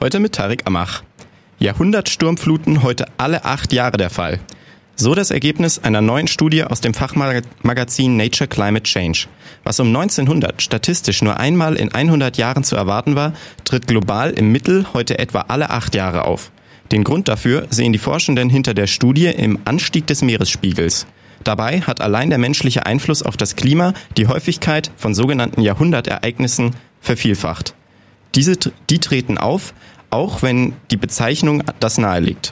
Heute mit Tarek Amach. Jahrhundertsturmfluten heute alle 8 Jahre der Fall. So das Ergebnis einer neuen Studie aus dem Fachmagazin Nature Climate Change. Was um 1900 statistisch nur einmal in 100 Jahren zu erwarten war, tritt global im Mittel heute etwa alle 8 Jahre auf. Den Grund dafür sehen die Forschenden hinter der Studie im Anstieg des Meeresspiegels. Dabei hat allein der menschliche Einfluss auf das Klima die Häufigkeit von sogenannten Jahrhundertereignissen vervielfacht. Die treten auf, auch wenn die Bezeichnung das nahelegt.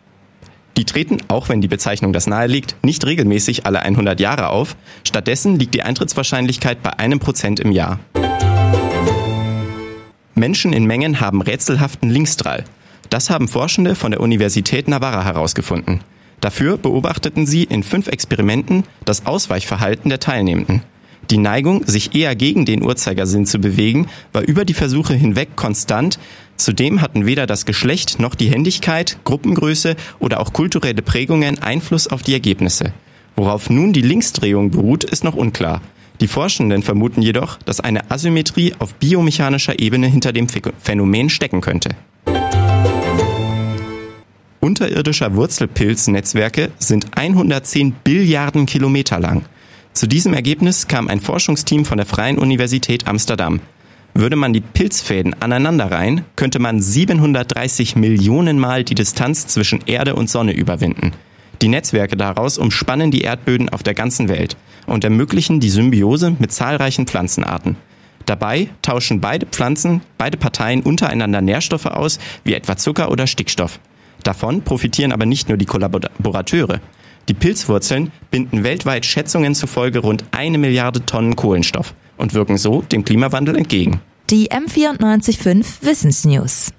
Nicht regelmäßig alle 100 Jahre auf. Stattdessen liegt die Eintrittswahrscheinlichkeit bei 1% im Jahr. Menschen in Mengen haben rätselhaften Linkstrahl. Das haben Forschende von der Universität Navarra herausgefunden. Dafür beobachteten sie in 5 Experimenten das Ausweichverhalten der Teilnehmenden. Die Neigung, sich eher gegen den Uhrzeigersinn zu bewegen, war über die Versuche hinweg konstant. Zudem hatten weder das Geschlecht noch die Händigkeit, Gruppengröße oder auch kulturelle Prägungen Einfluss auf die Ergebnisse. Worauf nun die Linksdrehung beruht, ist noch unklar. Die Forschenden vermuten jedoch, dass eine Asymmetrie auf biomechanischer Ebene hinter dem Phänomen stecken könnte. Unterirdischer Wurzelpilznetzwerke sind 110 Billiarden Kilometer lang. Zu diesem Ergebnis kam ein Forschungsteam von der Freien Universität Amsterdam. Würde man die Pilzfäden aneinanderreihen, könnte man 730 Millionen Mal die Distanz zwischen Erde und Sonne überwinden. Die Netzwerke daraus umspannen die Erdböden auf der ganzen Welt und ermöglichen die Symbiose mit zahlreichen Pflanzenarten. Dabei tauschen beide Parteien untereinander Nährstoffe aus, wie etwa Zucker oder Stickstoff. Davon profitieren aber nicht nur die Kollaborateure. Die Pilzwurzeln binden weltweit Schätzungen zufolge rund 1 Milliarde Tonnen Kohlenstoff und wirken so dem Klimawandel entgegen. Die M94.5 Wissensnews.